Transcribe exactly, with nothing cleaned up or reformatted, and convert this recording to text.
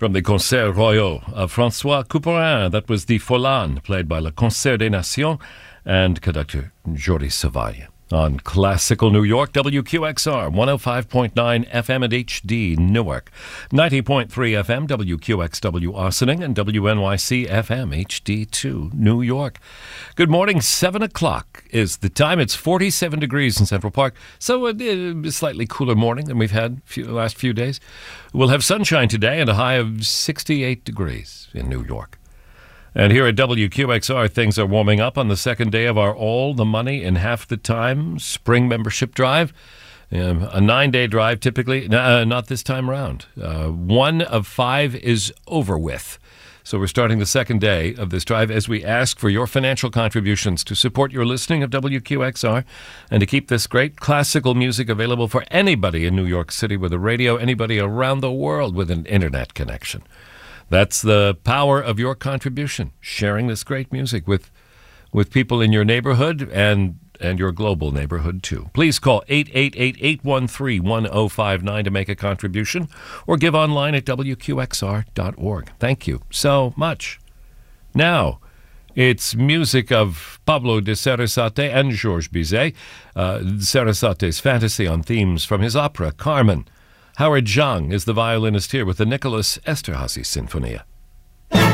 From the Concerts Royaux of François Couperin, that was the Folan, played by Le Concert des Nations and conductor Jordi Savall. On Classical New York, W Q X R, one oh five point nine F M and H D Newark, ninety point three F M, W Q X W Ossining, and W N Y C F M H D two New York. Good morning, seven o'clock is the time. It's forty-seven degrees in Central Park, so a slightly cooler morning than we've had the last few days. We'll have sunshine today and a high of sixty-eight degrees in New York. And here at W Q X R, things are warming up on the second day of our All the Money in Half the Time spring membership drive. Um, a nine-day drive typically, uh, not this time around. Uh, one of five is over with. So we're starting the second day of this drive as we ask for your financial contributions to support your listening of W Q X R and to keep this great classical music available for anybody in New York City with a radio, anybody around the world with an internet connection. That's the power of your contribution, sharing this great music with with people in your neighborhood and and your global neighborhood, too. Please call eight eight eight, eight one three, one oh five nine to make a contribution or give online at W Q X R dot org. Thank you so much. Now, it's music of Pablo de Sarasate and Georges Bizet. Uh, Sarasate's fantasy on themes from his opera, Carmen. Howard Zhang is the violinist here with the Nicholas Esterhazy Sinfonia.